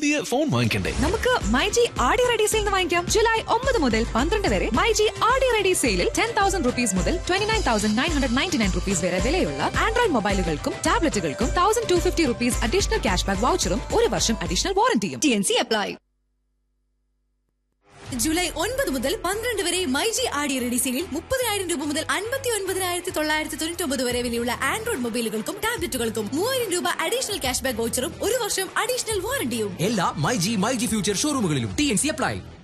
പുതിയ ഫോൺ വാങ്ങിക്കണ്ടേ? നമുക്ക് മൈജി ആടി റെഡി സെയിൽ വാങ്ങിക്കാം. ജൂലൈ 9 മുതൽ 12 വരെ മൈജി ആടി റെഡി സെയിലിൽ 10,000 rupees മുതൽ 29,999 rupees വരെ വിലയുള്ള Android മൊബൈലുകൾക്കും ടാബ്ലറ്റുകൾക്കും 1,250 rupees additional cash back വൗച്ചറും 1 വർഷം അഡീഷണൽ വാറന്റിയും. TNC apply. ജൂലൈ 9 മുതൽ 12 വരെ മൈജി ആടി റെഡി സെയിലിൽ 30,000 രൂപ മുതൽ 59,999 വരെ വിലയുള്ള ആൻഡ്രോയിഡ് മൊബൈലുകൾക്കും ടാബ്ലറ്റുകൾക്കും 3,000 രൂപ അഡീഷണൽ ക്യാഷ് ബാക്ക് വൗച്ചറും 1 വർഷം അഡീഷണൽ വാറന്റിയും. എല്ലാ മൈജി ഫ്യൂച്ചർ ഷോറൂമുകളിലും TNC അപ്ലൈ.